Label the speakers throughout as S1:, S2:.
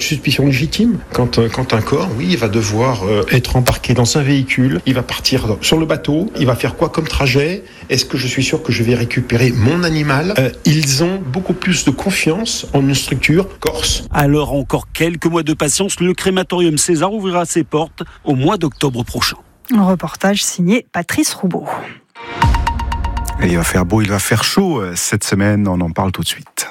S1: suspicion légitime. Quand un corps, oui, il va devoir être embarqué dans un véhicule, il va partir sur le bateau, il va faire quoi comme trajet ? Est-ce que je suis sûr que je vais récupérer mon animal ? Ils ont beaucoup plus de confiance en une structure corse.
S2: Alors encore quelques mois de patience, le crématorium César ouvrira ses portes au mois d'octobre prochain.
S3: Un reportage signé Patrice Roubaud.
S4: Et il va faire beau, il va faire chaud cette semaine, on en parle tout de suite.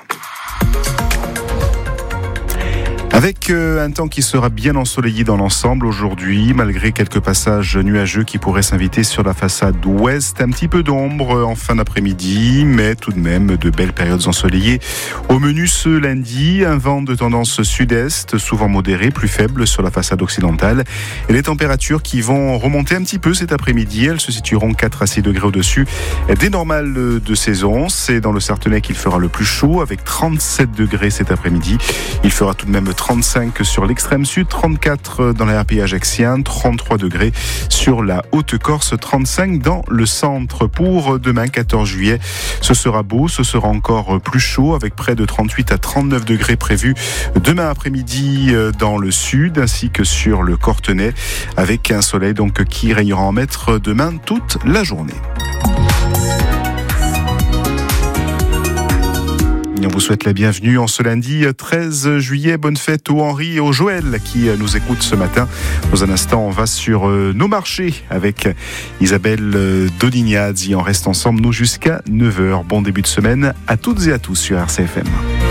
S4: Avec un temps qui sera bien ensoleillé dans l'ensemble aujourd'hui, malgré quelques passages nuageux qui pourraient s'inviter sur la façade ouest. Un petit peu d'ombre en fin d'après-midi, mais tout de même de belles périodes ensoleillées. Au menu ce lundi, un vent de tendance sud-est, souvent modéré, plus faible sur la façade occidentale. Et les températures qui vont remonter un petit peu cet après-midi, elles se situeront 4 à 6 degrés au-dessus des normales de saison. C'est dans le Sarthenay qu'il fera le plus chaud, avec 37 degrés cet après-midi. Il fera tout de même 35 sur l'extrême sud, 34 dans la RPI ajaxien, 33 degrés sur la Haute-Corse, 35 dans le centre. Pour demain, 14 juillet, ce sera beau, ce sera encore plus chaud, avec près de 38 à 39 degrés prévus demain après-midi dans le sud, ainsi que sur le Cortenay, avec un soleil donc qui régnera en maître demain toute la journée. On vous souhaite la bienvenue en ce lundi 13 juillet. Bonne fête aux Henri et aux Joël qui nous écoutent ce matin. Dans un instant, on va sur nos marchés avec Isabelle Dodignaz. On reste ensemble, nous, jusqu'à 9h. Bon début de semaine à toutes et à tous sur RCFM.